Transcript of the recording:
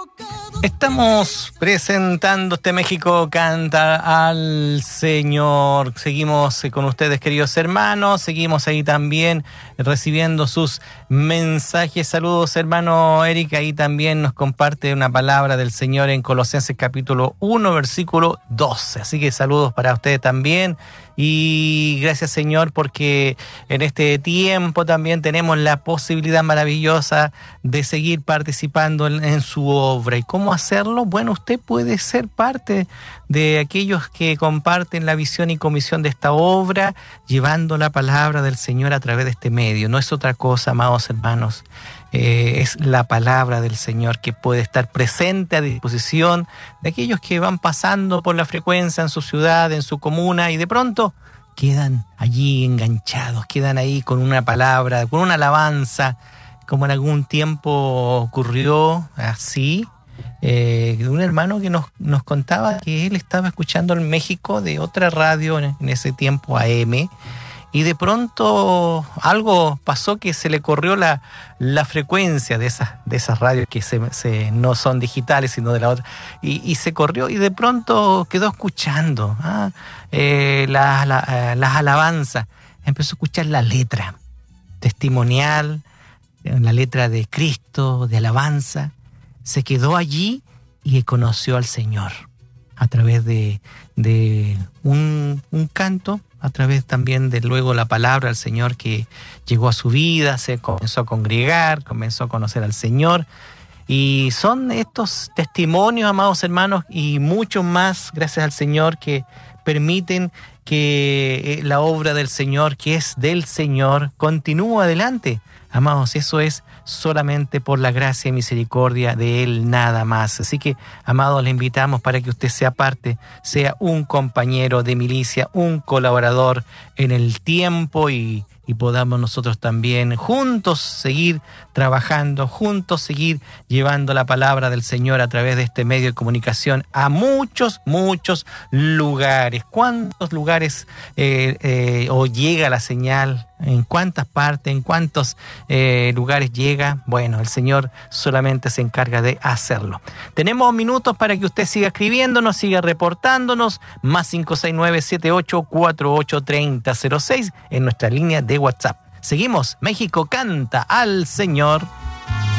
Estamos presentando este México Canta al Señor. Seguimos con ustedes, queridos hermanos. Seguimos ahí también recibiendo sus mensajes. Saludos, hermano Eric. Ahí también nos comparte una palabra del Señor en Colosenses capítulo 1, versículo 12. Así que saludos para ustedes también. Y gracias, Señor, porque en este tiempo también tenemos la posibilidad maravillosa de seguir participando en su obra. ¿Y cómo hacerlo? Bueno, usted puede ser parte de aquellos que comparten la visión y comisión de esta obra, llevando la palabra del Señor a través de este medio. No es otra cosa, amados hermanos. Es la palabra del Señor que puede estar presente a disposición de aquellos que van pasando por la frecuencia en su ciudad, en su comuna, y de pronto quedan allí enganchados, quedan ahí con una palabra, con una alabanza, como en algún tiempo ocurrió así. Un hermano que nos contaba que él estaba escuchando en México de otra radio en ese tiempo, AM, y de pronto algo pasó que se le corrió la frecuencia de esas radios que no son digitales sino de la otra, y se corrió, y de pronto quedó escuchando las alabanzas. Empezó a escuchar la letra testimonial, la letra de Cristo, de alabanza. Se quedó allí y conoció al Señor a través de un canto, a través también de luego la palabra del Señor que llegó a su vida, se comenzó a congregar, comenzó a conocer al Señor. Y son estos testimonios, amados hermanos, y muchos más, gracias al Señor, que permiten que la obra del Señor, que es del Señor, continúe adelante. Amados, eso es solamente por la gracia y misericordia de Él, nada más. Así que, amados, le invitamos para que usted sea parte, sea un compañero de milicia, un colaborador en el tiempo, y podamos nosotros también juntos seguir trabajando, juntos seguir llevando la palabra del Señor a través de este medio de comunicación a muchos, muchos lugares. ¿Cuántos lugares o llega la señal? ¿En cuántas partes? ¿En cuántos lugares llega? Bueno, el Señor solamente se encarga de hacerlo. Tenemos minutos para que usted siga escribiéndonos, siga reportándonos. Más 569-7848-3006 en nuestra línea de WhatsApp. Seguimos. México Canta al Señor.